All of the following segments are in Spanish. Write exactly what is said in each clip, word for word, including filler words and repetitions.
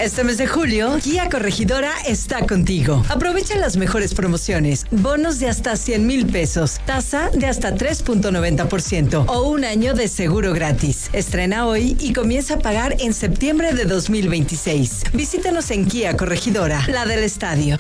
Este mes de julio, Kia Corregidora está contigo. Aprovecha las mejores promociones, bonos de hasta cien mil pesos, tasa de hasta tres punto noventa por ciento o un año de seguro gratis. Estrena hoy y comienza a pagar en septiembre de dos mil veintiséis. Visítanos en Kia Corregidora, la del estadio.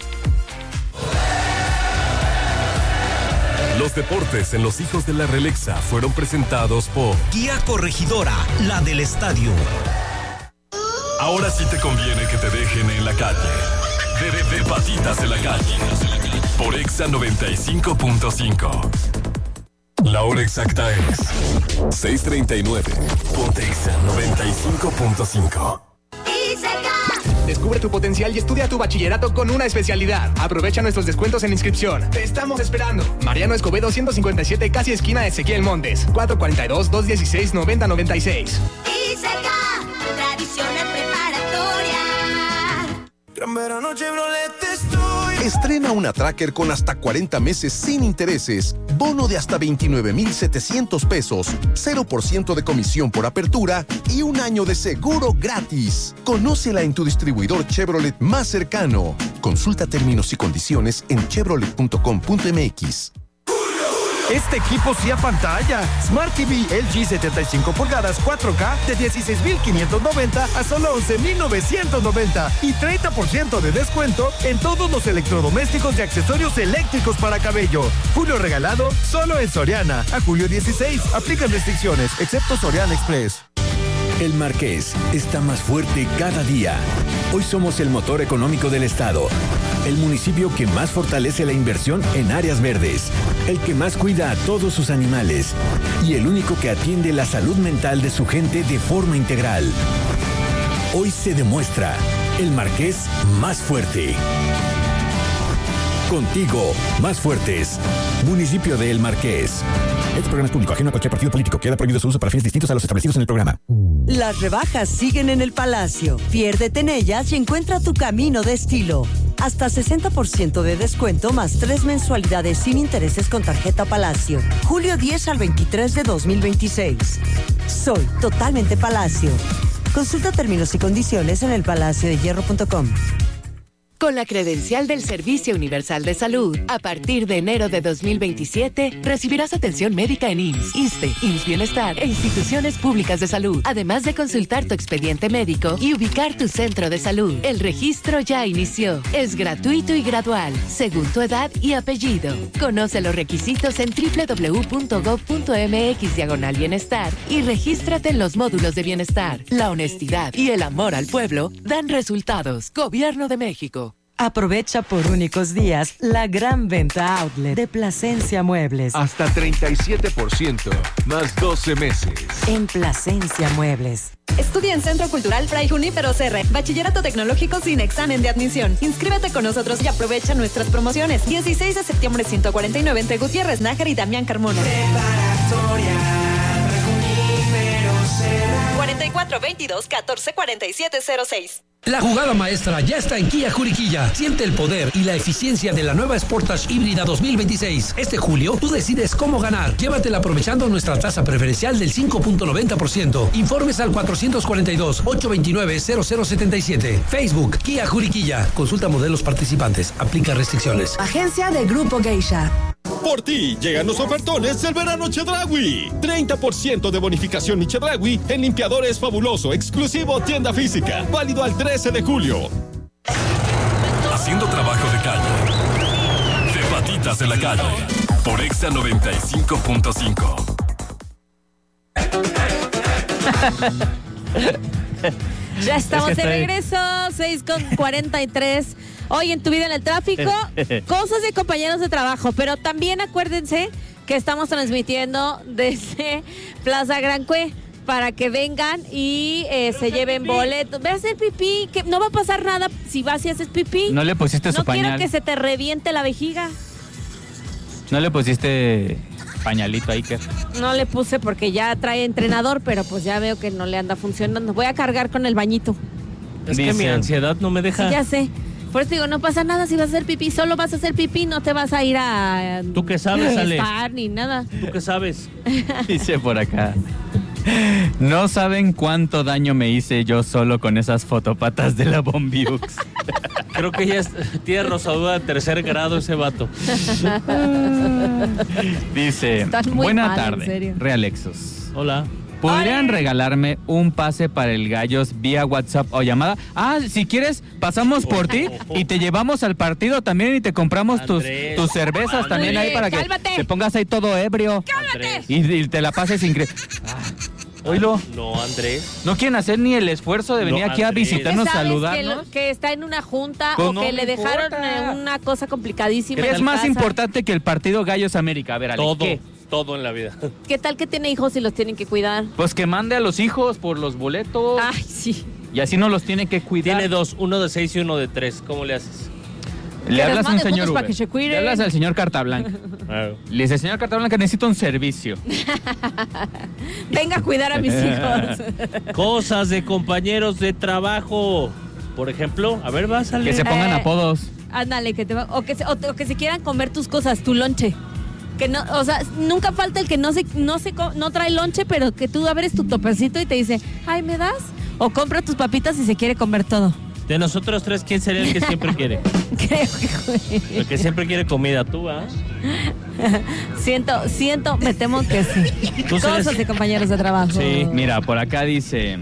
Los deportes en Los Hijos de la Reelexa fueron presentados por Kia Corregidora, la del estadio. Ahora sí te conviene que te dejen en la calle. De, de, de patitas en la calle. Por Exa noventa y cinco punto cinco. La hora exacta es seis treinta y nueve. Ponte Exa noventa y cinco punto cinco. Descubre tu potencial y estudia tu bachillerato con una especialidad. Aprovecha nuestros descuentos en inscripción. Te estamos esperando. Mariano Escobedo ciento cincuenta y siete, casi esquina Ezequiel Montes. cuatro cuatro dos, dos uno seis, nueve cero nueve seis. ISECA, tradicional preparatoria. Gran verano Chevrolet estoy. Estrena una Tracker con hasta cuarenta meses sin intereses, bono de hasta veintinueve mil setecientos pesos, cero por ciento de comisión por apertura y un año de seguro gratis. Conócela en tu distribuidor Chevrolet más cercano. Consulta términos y condiciones en chevrolet punto com punto m x. Este equipo sí a pantalla. Smart T V L G setenta y cinco pulgadas cuatro K de dieciséis mil quinientos noventa a solo once mil novecientos noventa y treinta por ciento de descuento en todos los electrodomésticos y accesorios eléctricos para cabello. Julio regalado solo en Soriana. A julio dieciséis. Aplican restricciones, excepto Soriana Express. El Marqués está más fuerte cada día. Hoy somos el motor económico del estado, el municipio que más fortalece la inversión en áreas verdes, el que más cuida a todos sus animales y el único que atiende la salud mental de su gente de forma integral. Hoy se demuestra el Marqués más fuerte. Contigo, más fuertes. Municipio de El Marqués. Este programa es público, ajeno a cualquier partido político. Queda prohibido su uso para fines distintos a los establecidos en el programa. Las rebajas siguen en el Palacio. Piérdete en ellas y encuentra tu camino de estilo. Hasta sesenta por ciento de descuento más tres mensualidades sin intereses con tarjeta Palacio. Julio diez al veintitrés de dos mil veintiséis. Soy totalmente Palacio. Consulta términos y condiciones en el palacio de hierro punto com. Con la credencial del Servicio Universal de Salud, a partir de enero de dos mil veintisiete, recibirás atención médica en I M S S, ISSSTE, I M S S Bienestar e instituciones públicas de salud, además de consultar tu expediente médico y ubicar tu centro de salud. El registro ya inició. Es gratuito y gradual, según tu edad y apellido. Conoce los requisitos en doble u doble u doble u punto gob punto m x diagonal bienestar y regístrate en los módulos de bienestar. La honestidad y el amor al pueblo dan resultados. Gobierno de México. Aprovecha por únicos días la gran venta outlet de Plasencia Muebles. Hasta treinta y siete por ciento, más doce meses. En Plasencia Muebles. Estudia en Centro Cultural Fray Junípero Serra. Bachillerato tecnológico sin examen de admisión. Inscríbete con nosotros y aprovecha nuestras promociones. dieciséis de septiembre ciento cuarenta y nueve entre Gutiérrez Nájar y Damián Carmona. Preparatoria Junípero Serra. cuarenta y cuatro veintidós catorce cuarenta y siete cero seis. La jugada maestra ya está en Kia Juriquilla. Siente el poder y la eficiencia de la nueva Sportage híbrida dos mil veintiséis. Este julio, tú decides cómo ganar. Llévatela aprovechando nuestra tasa preferencial del cinco punto noventa por ciento. Informes al cuatrocientos cuarenta y dos, ochocientos veintinueve, cero cero setenta y siete. Facebook, Kia Juriquilla. Consulta modelos participantes. Aplica restricciones. Agencia de Grupo Geisha. Por ti, llegan los ofertones del verano Chedraui. treinta por ciento de bonificación mi Chedraui en limpiadores fabuloso, exclusivo tienda física. Válido al trece de julio. Haciendo trabajo de calle. De patitas de la calle. Por Exa noventa y cinco punto cinco. Ya estamos Es que de estoy- regreso, seis con cuarenta y tres. Hoy en Tu Vida en el Tráfico, cosas de compañeros de trabajo, pero también acuérdense que estamos transmitiendo desde Plaza Gran Cue para que vengan y eh, se lleven boletos. Ve a hacer pipí, que no va a pasar nada si vas y haces pipí. No le pusiste su No quiero pañal. que se te reviente la vejiga. No le pusiste pañalito a Iker. No le puse porque ya trae entrenador, pero pues ya veo que no le anda funcionando. Voy a cargar con el bañito. Es que mi ansiedad no me deja. Sí, ya sé. Por eso digo, no pasa nada si vas a hacer pipí, solo vas a hacer pipí, no te vas a ir a... ¿Tú qué sabes, Ale? estar ni nada. ¿Tú qué sabes? Dice por acá. No saben cuánto daño me hice yo solo con esas fotopatas de la Bombiux. Creo que ya es, tiene rosadura de tercer grado ese vato. Dice, muy buena mal, en tarde, serio. Realexos. Hola. ¿Podrían regalarme un pase para el Gallos vía WhatsApp o llamada? Ah, si quieres, pasamos por ti y te llevamos al partido también y te compramos tus, tus cervezas Andrés. También ahí para que Cálmate. te pongas ahí todo ebrio. ¡Cálmate! Y, y te la pases increíble. Ah, oílo. No, Andrés. No quieren hacer ni el esfuerzo de venir No, aquí a Andrés. visitarnos, ¿Sabes saludarnos. Que, lo- que está en una junta Pues o no que me le dejaron importa. eh, una cosa complicadísima. ¿Qué en es más casa? importante que el partido Gallos América? A ver, Ale, Todo, ¿qué? todo en la vida. ¿Qué tal que tiene hijos y los tienen que cuidar? Pues que mande a los hijos por los boletos. Ay, sí. Y así no los tiene que cuidar. Tiene dos, uno de seis y uno de tres. ¿Cómo le haces? Le Que hablas les a un mande señor fotos Uber. para que se cuiden. Le hablas al señor Carta Blanca. Claro. Le dice, señor Carta Blanca, necesito un servicio. Venga a cuidar a mis hijos. Cosas de compañeros de trabajo. Por ejemplo, a ver, vas a Que se pongan Eh, apodos. Ándale, que te va, o que se, o, o que se quieran comer tus cosas, tu lonche. Que no, o sea, nunca falta el que no se, no se, co- no trae lonche, pero que tú abres tu topecito y te dice, ay, ¿me das? O compra tus papitas y se quiere comer todo. De nosotros tres, ¿quién sería el que siempre quiere? Creo que El que siempre quiere comida, tú, ¿ah? siento, siento, me temo que sí. Tú Cosas seres- de compañeros de trabajo. Sí, mira, por acá dice...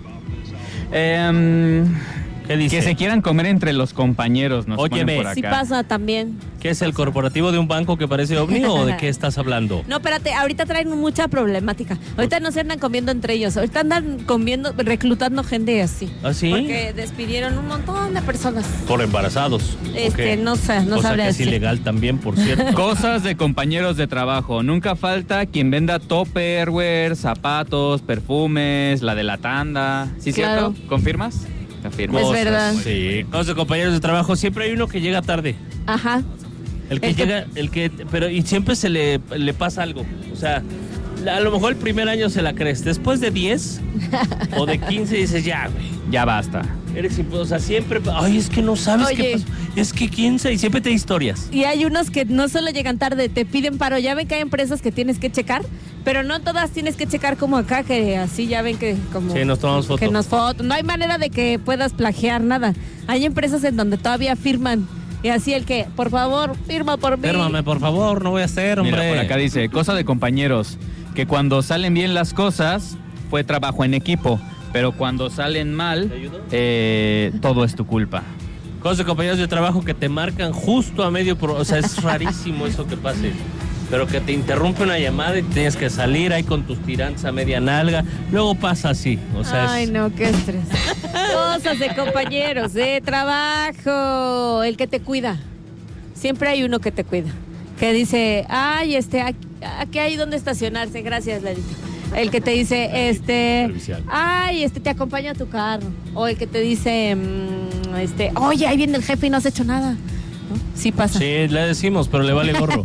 em, ¿Qué dice? que se quieran comer entre los compañeros, nos ponen Óyeme. por acá. Sí pasa también. ¿Qué es el corporativo de un banco que parece ovni o de qué estás hablando? No, espérate, ahorita traen mucha problemática. Ahorita no se andan comiendo entre ellos. Ahorita andan comiendo, reclutando gente así. ¿Ah, sí? Porque despidieron un montón de personas. Por embarazados. Este, Ok. no sé, no Cosa sabría que es decir. ilegal también, por cierto. Cosas de compañeros de trabajo. Nunca falta quien venda tupperware, zapatos, perfumes, la de la tanda. ¿Sí, Claro. cierto? ¿Confirmas? Confirmo. Es verdad. Sí, cosas de compañeros de trabajo. Siempre hay uno que llega tarde. Ajá. El que El que- llega, el que, pero y siempre se le, le pasa algo. O sea, a lo mejor el primer año se la crees. Después de diez o de quince dices, ya, güey. Ya basta. Eres imp- o sea, siempre, ay, es que no sabes Oye. qué pasó. Es que quince y siempre te da historias. Y hay unos que no solo llegan tarde, te piden paro. Ya ven que hay empresas que tienes que checar, pero no todas tienes que checar como acá, que así ya ven que como... Sí, nos tomamos foto. Que nos foto. No hay manera de que puedas plagiar nada. Hay empresas en donde todavía firman. Y así el que, por favor, firma por mí. Fírmame, por favor, no voy a hacer, hombre. Mira, por acá dice, cosa de compañeros, que cuando salen bien las cosas, fue trabajo en equipo, pero cuando salen mal, eh, todo es tu culpa. Cosas de compañeros de trabajo que te marcan justo a medio... Pro- o sea, es rarísimo eso que pase. Pero que te interrumpe una llamada y tienes que salir ahí con tus tirantes a media nalga. Luego pasa así. O sea, Ay, es- no, qué estrés. Cosas de compañeros, de trabajo. El que te cuida. Siempre hay uno que te cuida. Que dice, ay, este, aquí, aquí hay donde estacionarse. Gracias, Ladito. El que te dice, este, ay, este, te acompaña a tu carro. O el que te dice, mm, este, oye, ahí viene el jefe y no has hecho nada. ¿No? Sí pasa. Sí, le decimos, pero le vale gorro.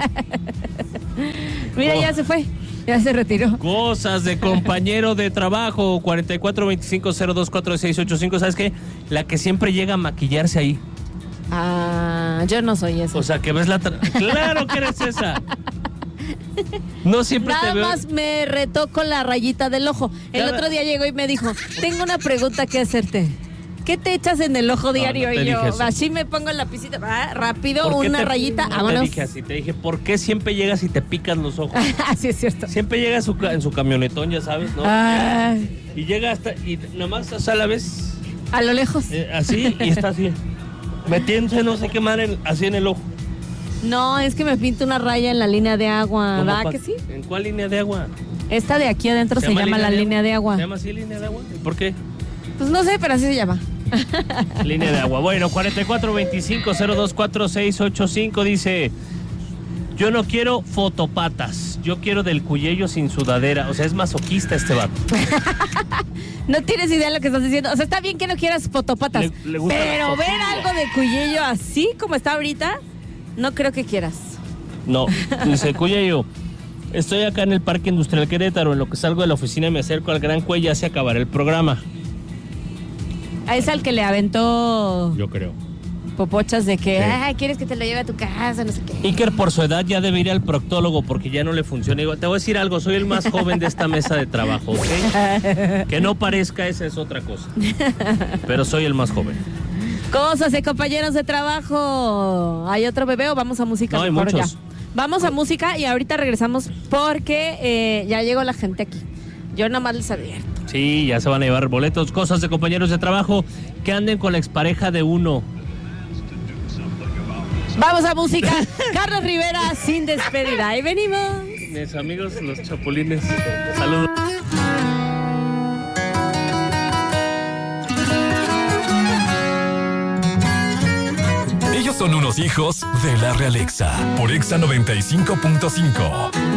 Mira, ya se fue. Ya se retiró. Cosas de compañero de trabajo, cuarenta y cuatro veinticinco cero dos cuatro seis ocho cinco. ¿Sabes qué? La que siempre llega a maquillarse ahí. Ah, yo no soy esa. O sea, que ves la... tra- ¡Claro que eres esa! No siempre Nada te veo... más me retó con la rayita del ojo. El Cada- otro día llegó y me dijo, tengo una pregunta que hacerte. ¿Qué te echas en el ojo diario? no te y yo, dije eso. así me pongo el lapicito, ah, rápido, ¿Por qué una te- rayita, no vámonos. Te dije así, te dije, ¿por qué siempre llegas y te picas los ojos? Así es cierto. Siempre llega en su, ca- en su camionetón, ya sabes, ¿no? Ay. Y llega hasta... Y nomás o sea, a la vez... A lo lejos. eh, así, y está así. Metiéndose no sé qué madre en- así en el ojo. No, es que me pinto una raya en la línea de agua, ¿Cómo ¿verdad pa- que sí? ¿En cuál línea de agua? Esta de aquí adentro se, llama, la línea de agua. ¿Se llama así línea de agua? ¿Por qué? Pues no sé, pero así se llama. Línea de agua. Bueno, cuarenta y cuatro veinticinco cero dos cuatro seis ocho cinco dice: yo no quiero fotopatas, yo quiero del cuyello sin sudadera. O sea, es masoquista este vato. No tienes idea de lo que estás diciendo. O sea, está bien que no quieras fotopatas, Le- le gusta pero la ver sofía. algo de cuyello así como está ahorita, no creo que quieras. No, dice cuyello: estoy acá en el Parque Industrial Querétaro, en lo que salgo de la oficina y me acerco al Gran Cuey, ya se acabará el programa. Es al que le aventó. Yo creo. popochas de que, Sí. ay, quieres que te lo lleve a tu casa, no sé qué. Iker por su edad ya debe ir al proctólogo porque ya no le funciona. Digo, te voy a decir algo, soy el más joven de esta mesa de trabajo, ¿ok? Que no parezca, esa es otra cosa. Pero soy el más joven. Cosas de compañeros de trabajo. ¿Hay otro bebé o vamos a música? No, hay mejor muchos. ya? Vamos a música y ahorita regresamos porque eh, ya llegó la gente aquí. Yo nomás les advierto. Sí, ya se van a llevar boletos. Cosas de compañeros de trabajo que anden con la expareja de uno. Vamos a música. Carlos Rivera sin despedida. Ahí venimos. Mis amigos, los chapulines. Saludos. Ellos son unos hijos de la Realexa por Exa noventa y cinco punto cinco.